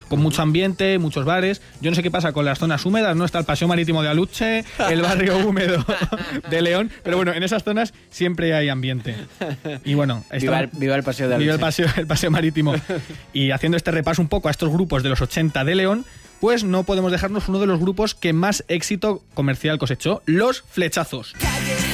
con mucho ambiente, muchos bares. Yo no sé qué pasa con las zonas húmedas, ¿no? Está el Paseo Marítimo de Aluche, el barrio húmedo de León, pero bueno, en esas zonas siempre hay ambiente. Y bueno, viva el Paseo de Aluche. Viva el paseo Marítimo. Y haciendo este repaso un poco a estos grupos de los 80 de León, pues no podemos dejarnos uno de los grupos que más éxito comercial cosechó, Los Flechazos.